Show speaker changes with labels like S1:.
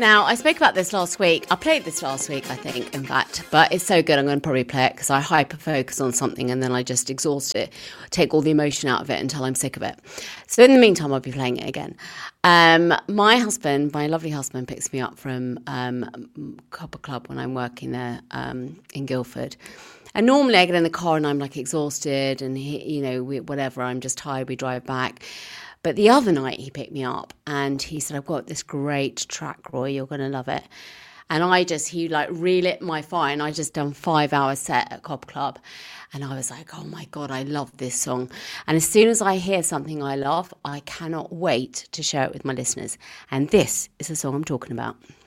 S1: Now, I spoke about this last week. I played this last week, I think, in fact. But it's so good, I'm going to probably play it because I hyper-focus on something and then I just exhaust it, take all the emotion out of it until I'm sick of it. So in the meantime, I'll be playing it again. My husband, my lovely husband, picks me up from Copper Club when I'm working there in Guildford. And normally I get in the car and I'm like exhausted and, whatever, I'm just tired, we drive back. But the other night he picked me up and he said, I've got this great track, Roy, you're going to love it. And he relit my fire and I just done 5-hour set at Copper Club. And I was like, oh my God, I love this song. And as soon as I hear something I love, I cannot wait to share it with my listeners. And this is the song I'm talking about.